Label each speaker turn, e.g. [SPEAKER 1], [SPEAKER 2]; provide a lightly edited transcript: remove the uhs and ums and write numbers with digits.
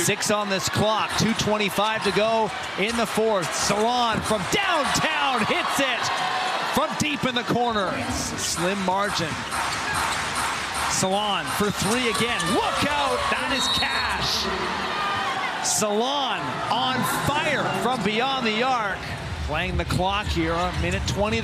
[SPEAKER 1] 6 on this clock, 2:25 to go in the fourth. Salon from downtown hits it from deep in the corner. It's a slim margin. Salon for 3 again. Look out, that is cash. Salon on fire from beyond the arc. Playing the clock here, a minute 20.